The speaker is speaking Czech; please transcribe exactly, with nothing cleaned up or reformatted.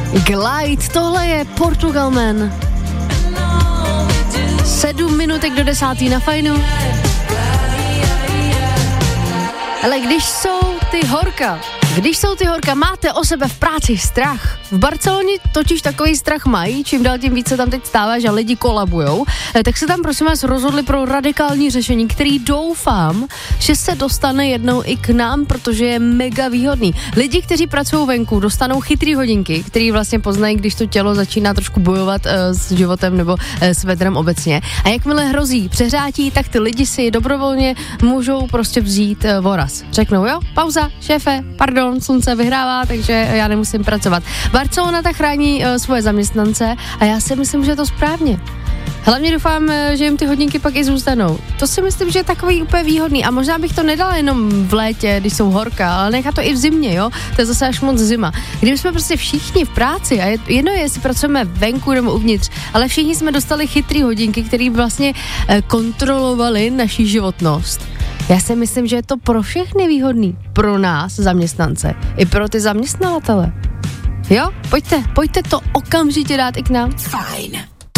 Glide, tohle je Portugal Man. Sedm minutek do desátý na Fajnu. Ale když jsou ty horka, když jsou ty horka, máte o sebe v práci strach. V Barceloně totiž takový strach mají, čím dál tím více tam teď stává, že lidi kolabujou, tak se tam prosím vás rozhodli pro radikální řešení, který doufám, že se dostane jednou i k nám, protože je mega výhodný. Lidi, kteří pracují venku, dostanou chytrý hodinky, který vlastně poznají, když to tělo začíná trošku bojovat uh, s životem nebo uh, s vedrem obecně. A jakmile hrozí přeřátí, tak ty lidi si dobrovolně můžou prostě vzít uh, voraz. Řeknou, jo, pauza, šéfe, pardon, slunce vyhrává, takže já nemusím pracovat. Barcelona tak chrání uh, svoje zaměstnance a já si myslím, že je to správně. Hlavně doufám, že jim ty hodinky pak i zůstanou. To si myslím, že je takový úplně výhodný a možná bych to nedala jenom v létě, když jsou horka, ale nechá to i v zimě, jo? To je zase až moc zima. Kdyby jsme prostě všichni v práci, a jedno je, jestli pracujeme venku nebo uvnitř, ale všichni jsme dostali chytrý hodinky, které vlastně eh, kontrolovaly naši životnost. Já si myslím, že je to pro všechny výhodný. Pro nás, zaměstnance, i pro ty zaměstnavatele. Jo, pojďte, pojďte to okamžitě dát i k nám. Fajn.